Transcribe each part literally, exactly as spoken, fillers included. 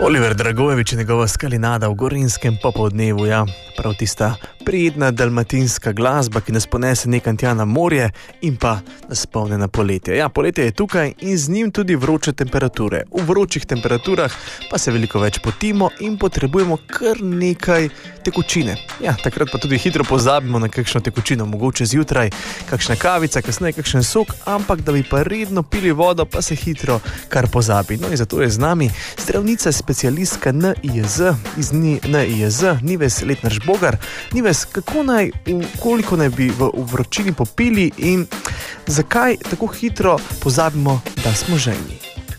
Oliver Dragojevič in njegova Skalinada v Gorenjskem popoldnevu, ja, prav tista prijetna dalmatinska glasba, ki nas ponese nekam tja na morje in pa nas spomne na poletje. Ja, poletje je tukaj in z njim tudi vroče temperature. V vročih temperaturah pa se veliko več potimo in potrebujemo kar nekaj tekočine. Ja, takrat pa tudi hitro pozabimo na kakšno tekočino, mogoče zjutraj kakšna kavica, kasneje kakšen sok, ampak da bi pa redno pili vodo, pa se hitro kar pozabi. No in zato je z nami zdravnica specialistka N I Z iz N I Z, Nives Letnarš-Bogar. Nives, kako naj, koliko naj bi v vročini popili in zakaj tako hitro pozabimo, da smo žejni?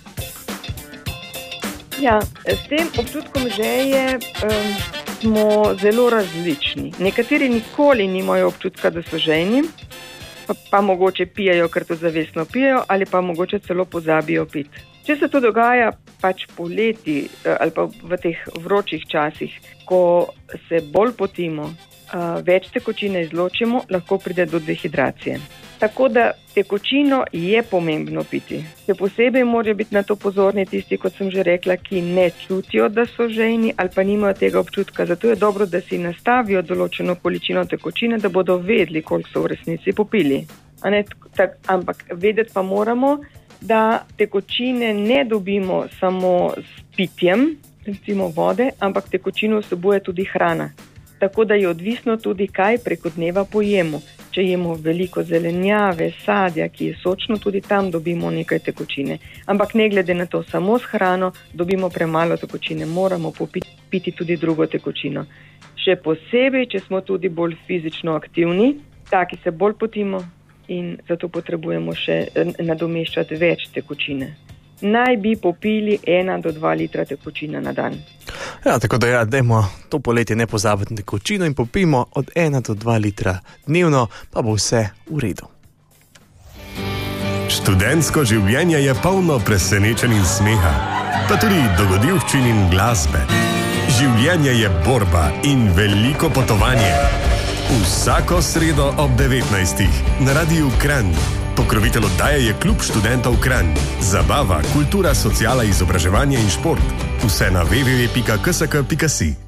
Ja, s tem občutkom žeje um, smo zelo različni. Nekateri nikoli nimajo občutka, da so žejni, pa, pa mogoče pijejo, ker to zavestno pijejo, ali pa mogoče celo pozabijo piti. Če se to dogaja pač poleti ali pa v teh vročih časih, ko se bolj potimo, več tekočine izločimo, lahko pride do dehidracije. Tako da tekočino je pomembno piti. Še posebej morajo biti na to pozorni tisti, kot sem že rekla, ki ne čutijo, da so žejni ali pa nimajo tega občutka. Zato je dobro, da si nastavijo določeno količino tekočine, da bodo vedeli, koliko so v resnici popili. A ne, tak, ampak vedeti pa moramo, da tekočine ne dobimo samo s pitjem, recimo vode, ampak tekočino vsebuje tudi hrana. Tako da je odvisno tudi, kaj preko dneva pojemo. Če jemo veliko zelenjave, sadja, ki je sočno, tudi tam dobimo nekaj tekočine. Ampak ne glede na to, samo s hrano dobimo premalo tekočine, moramo popiti piti tudi drugo tekočino. Še posebej, če smo tudi bolj fizično aktivni, taki se bolj potimo, in zato potrebujemo še nadomeščati več tekočine. Naj bi popili ena do dva litra tekočine na dan. Ja, tako da ja, dajmo to poletje ne pozabiti na tekočino in popijmo od ena do dva litra dnevno, pa bo vse v redu. Študentsko življenje je polno presenečenj in smeha, pa tudi dogodivščin in glasbe. Življenje je borba in veliko potovanje. Vsako sredo ob devetnajstih na Radiu Kranj. Pokrovitelj oddaje je Klub študentov Kranj. Zabava, kultura, sociala, izobraževanje in šport. Vse na w w w pika k s k pika si.